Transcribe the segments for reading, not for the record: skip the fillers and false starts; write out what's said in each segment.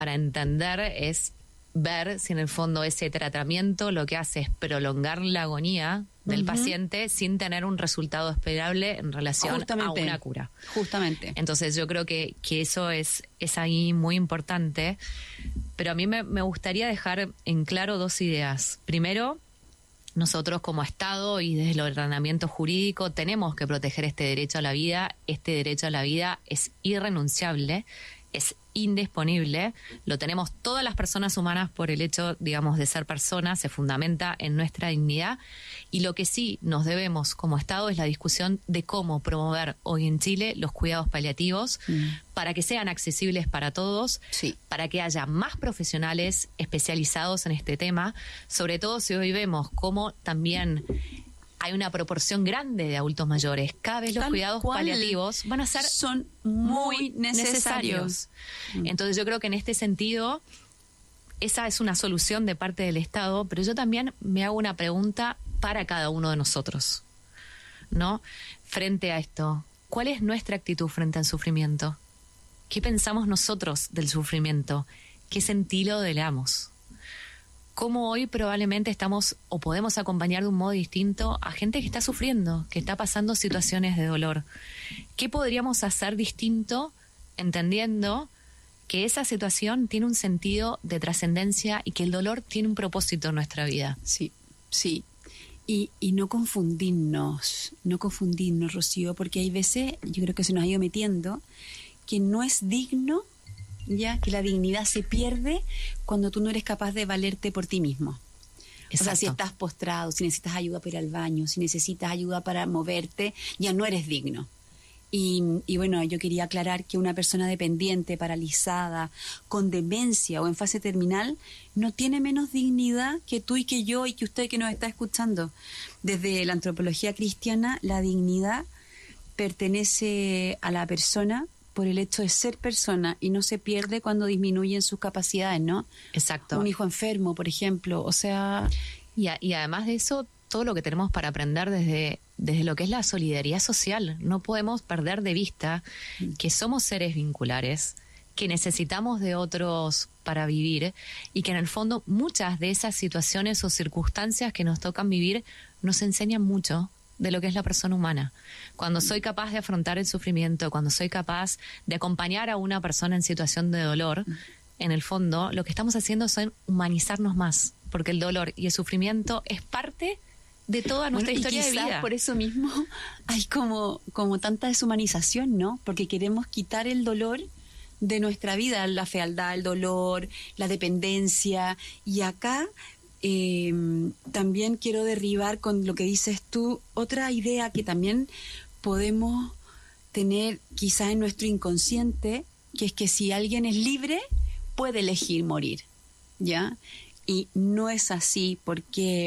para entender es ver si en el fondo ese tratamiento lo que hace es prolongar la agonía del paciente sin tener un resultado esperable en relación a una cura. Justamente. Entonces yo creo que eso es ahí muy importante, pero a mí me gustaría dejar en claro dos ideas. Primero, nosotros como Estado y desde el ordenamiento jurídico tenemos que proteger este derecho a la vida. Este derecho a la vida es irrenunciable, es indisponible, lo tenemos todas las personas humanas por el hecho, digamos, de ser personas, se fundamenta en nuestra dignidad, y lo que sí nos debemos como Estado es la discusión de cómo promover hoy en Chile los cuidados paliativos para que sean accesibles para todos, para que haya más profesionales especializados en este tema, sobre todo si hoy vemos cómo también hay una proporción grande de adultos mayores. Cada vez los cuidados paliativos van a ser son muy necesarios. Entonces yo creo que en este sentido esa es una solución de parte del Estado, pero yo también me hago una pregunta para cada uno de nosotros, ¿no? Frente a esto, ¿cuál es nuestra actitud frente al sufrimiento? ¿Qué pensamos nosotros del sufrimiento? ¿Qué sentido le damos? Cómo hoy probablemente estamos o podemos acompañar de un modo distinto a gente que está sufriendo, que está pasando situaciones de dolor. ¿Qué podríamos hacer distinto entendiendo que esa situación tiene un sentido de trascendencia y que el dolor tiene un propósito en nuestra vida? Sí. Y no confundirnos, Rocío, porque hay veces, yo creo que se nos ha ido metiendo, que no es digno, ya que la dignidad se pierde cuando tú no eres capaz de valerte por ti mismo. Exacto. O sea, si estás postrado, si necesitas ayuda para ir al baño, si necesitas ayuda para moverte, ya no eres digno. Y bueno, yo quería aclarar que una persona dependiente, paralizada, con demencia o en fase terminal, no tiene menos dignidad que tú y que yo y que usted que nos está escuchando. Desde la antropología cristiana, la dignidad pertenece a la persona por el hecho de ser persona y no se pierde cuando disminuyen sus capacidades, ¿no? Exacto. Un hijo enfermo, por ejemplo, o sea... Y además de eso, todo lo que tenemos para aprender desde lo que es la solidaridad social. No podemos perder de vista que somos seres vinculares, que necesitamos de otros para vivir y que en el fondo muchas de esas situaciones o circunstancias que nos tocan vivir nos enseñan mucho de lo que es la persona humana. Cuando soy capaz de afrontar el sufrimiento, cuando soy capaz de acompañar a una persona en situación de dolor, en el fondo lo que estamos haciendo es humanizarnos más, porque el dolor y el sufrimiento es parte de toda nuestra historia de vida. Por eso mismo hay como tanta deshumanización, ¿no? Porque queremos quitar el dolor de nuestra vida, la fealdad, el dolor, la dependencia. Y acá también quiero derribar con lo que dices tú otra idea que también podemos tener quizás en nuestro inconsciente, que es que si alguien es libre, puede elegir morir, ¿ya? Y no es así porque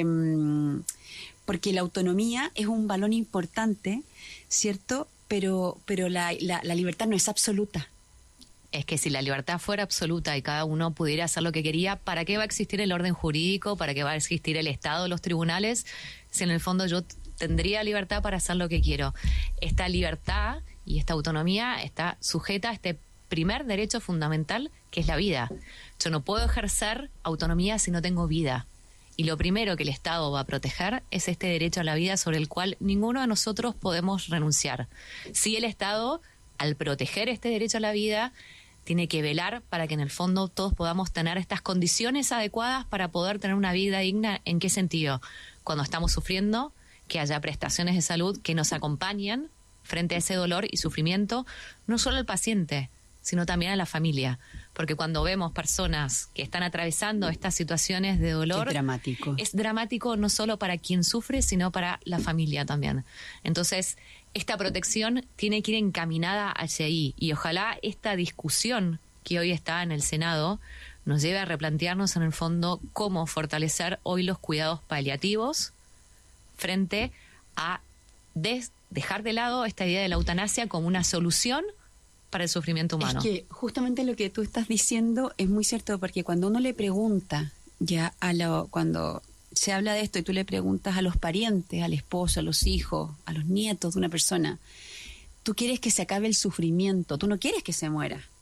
la autonomía es un valor importante, ¿cierto? Pero la libertad no es absoluta. Es que si la libertad fuera absoluta y cada uno pudiera hacer lo que quería, ¿para qué va a existir el orden jurídico? ¿Para qué va a existir el Estado, los tribunales? Si en el fondo yo tendría libertad para hacer lo que quiero. Esta libertad y esta autonomía está sujeta a este primer derecho fundamental, que es la vida. Yo no puedo ejercer autonomía si no tengo vida. Y lo primero que el Estado va a proteger es este derecho a la vida sobre el cual ninguno de nosotros podemos renunciar. Sí, el Estado, al proteger este derecho a la vida, tiene que velar para que en el fondo todos podamos tener estas condiciones adecuadas para poder tener una vida digna. ¿En qué sentido? Cuando estamos sufriendo, que haya prestaciones de salud que nos acompañen frente a ese dolor y sufrimiento, no solo al paciente, sino también a la familia. Porque cuando vemos personas que están atravesando estas situaciones de dolor, es dramático no solo para quien sufre, sino para la familia también. Entonces, esta protección tiene que ir encaminada hacia ahí. Y ojalá esta discusión que hoy está en el Senado nos lleve a replantearnos en el fondo cómo fortalecer hoy los cuidados paliativos frente a dejar de lado esta idea de la eutanasia como una solución para el sufrimiento humano. Es que justamente lo que tú estás diciendo es muy cierto, porque cuando uno le pregunta, cuando se habla de esto y tú le preguntas a los parientes, al esposo, a los hijos, a los nietos de una persona, tú quieres que se acabe el sufrimiento, tú no quieres que se muera.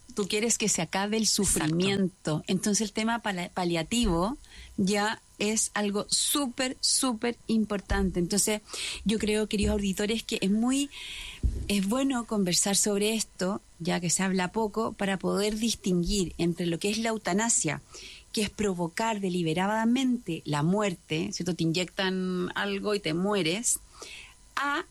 tú quieres que se acabe el sufrimiento. Exacto. Entonces el tema paliativo ya es algo súper, súper importante. Entonces yo creo, queridos auditores, que es bueno conversar sobre esto, ya que se habla poco, para poder distinguir entre lo que es la eutanasia, que es provocar deliberadamente la muerte, ¿cierto? Te inyectan algo y te mueres, a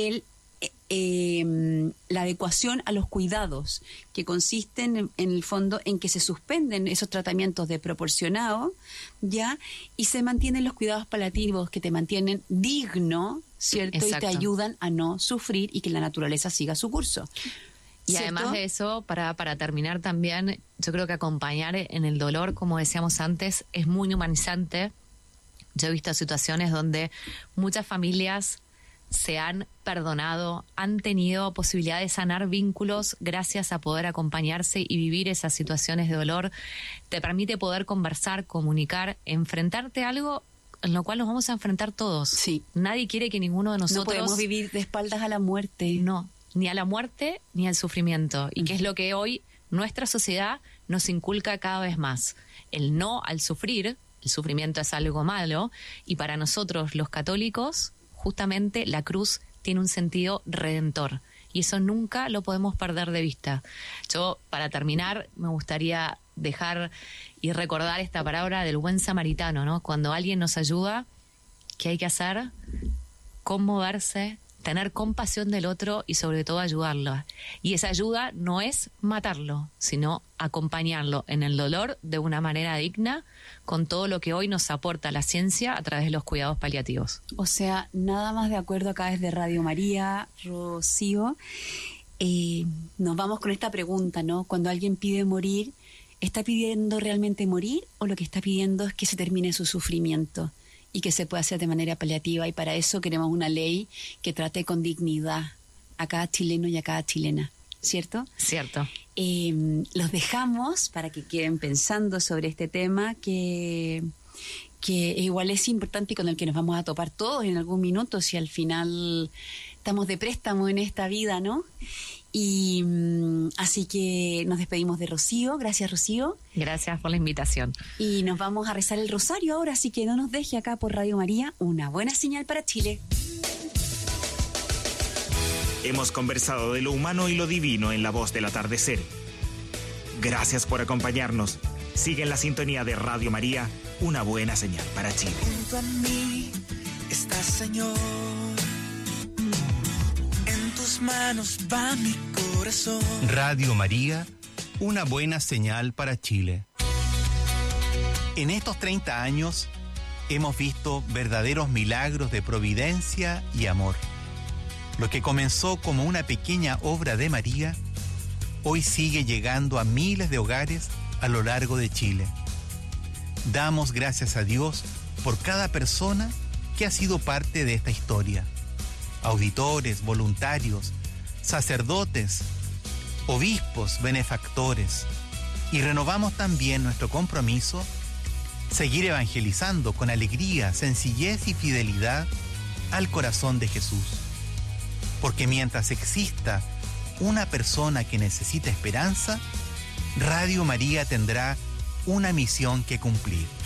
la adecuación a los cuidados, que consisten en el fondo en que se suspenden esos tratamientos desproporcionados, ¿ya? Y se mantienen los cuidados paliativos que te mantienen digno, ¿cierto? Exacto. Y te ayudan a no sufrir y que la naturaleza siga su curso. Y ¿cierto? Además de eso, para terminar también, yo creo que acompañar en el dolor, como decíamos antes, es muy humanizante. Yo he visto situaciones donde muchas familias se han perdonado, han tenido posibilidad de sanar vínculos gracias a poder acompañarse y vivir esas situaciones de dolor. Te permite poder conversar, comunicar, enfrentarte a algo en lo cual nos vamos a enfrentar todos. Sí. Nadie quiere que ninguno de nosotros... No podemos vivir de espaldas a la muerte. No, ni a la muerte ni al sufrimiento. Y que es lo que hoy nuestra sociedad nos inculca cada vez más. El no al sufrir, el sufrimiento es algo malo, y para nosotros los católicos, justamente la cruz tiene un sentido redentor. Y eso nunca lo podemos perder de vista. Yo, para terminar, me gustaría dejar y recordar esta palabra del buen samaritano, ¿no? Cuando alguien nos ayuda, ¿qué hay que hacer? Conmoverse, tener compasión del otro y sobre todo ayudarlo. Y esa ayuda no es matarlo, sino acompañarlo en el dolor de una manera digna, con todo lo que hoy nos aporta la ciencia a través de los cuidados paliativos. O sea, nada más de acuerdo acá desde Radio María, Rocío. Nos vamos con esta pregunta, ¿no? Cuando alguien pide morir, ¿está pidiendo realmente morir o lo que está pidiendo es que se termine su sufrimiento y que se pueda hacer de manera paliativa? Y para eso queremos una ley que trate con dignidad a cada chileno y a cada chilena, ¿cierto? Cierto. Los dejamos para que queden pensando sobre este tema que igual es importante y con el que nos vamos a topar todos en algún minuto, si al final estamos de préstamo en esta vida, ¿no? Y así que nos despedimos de Rocío. Gracias, Rocío. Gracias por la invitación. Y nos vamos a rezar el rosario ahora, así que no nos deje acá por Radio María. Una buena señal para Chile. Hemos conversado de lo humano y lo divino en La Voz del Atardecer. Gracias por acompañarnos. Sigue en la sintonía de Radio María, una buena señal para Chile. Junto a mí estás, Señor. En tus manos va mi corazón. Radio María, una buena señal para Chile. En estos 30 años hemos visto verdaderos milagros de providencia y amor. Lo que comenzó como una pequeña obra de María, hoy sigue llegando a miles de hogares a lo largo de Chile. Damos gracias a Dios por cada persona que ha sido parte de esta historia. Auditores, voluntarios, sacerdotes, obispos, benefactores. Y renovamos también nuestro compromiso, seguir evangelizando con alegría, sencillez y fidelidad al corazón de Jesús. Porque mientras exista una persona que necesita esperanza, Radio María tendrá una misión que cumplir.